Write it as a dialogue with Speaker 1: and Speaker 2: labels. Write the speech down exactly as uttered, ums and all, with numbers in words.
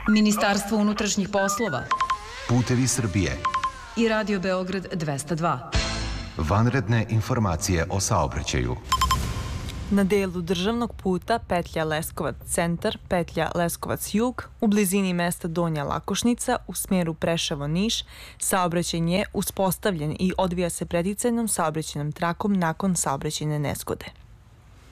Speaker 1: Ministarstvo unutrašnjih poslova,
Speaker 2: Putevi Srbije
Speaker 1: i Radio Beograd dvesta dva.
Speaker 2: Vanredne informacije o saobraćaju.
Speaker 3: Na delu državnog puta petlja Leskovac centar, petlja Leskovac jug, u blizini mesta Donja Lakošnica u smjeru Preševo-Niš, saobraćaj je uspostavljen i odvija se predicajnom saobraćajnom trakom nakon saobraćajne nezgode.